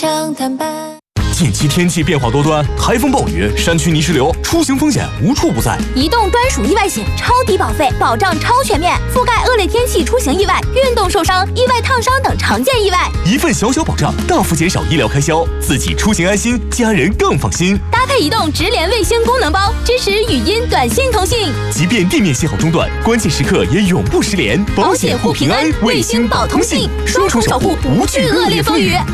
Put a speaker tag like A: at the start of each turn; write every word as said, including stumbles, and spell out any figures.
A: 长滩班。
B: 近期天气变化多端，台风、暴雨、山区泥石流，出行风险无处不在。
C: 移动专属意外险，超低保费，保障超全面，覆盖恶劣天气出行意外、运动受伤、意外烫伤等常见意外。
B: 一份小小保障，大幅减少医疗开销，自己出行安心，家人更放心。
C: 搭配移动直连卫星功能包，支持语音、短信通信，
B: 即便地面信号中断，关键时刻也永不失联。
C: 保险护平安，卫星保通信，双重守护，不惧恶劣风雨。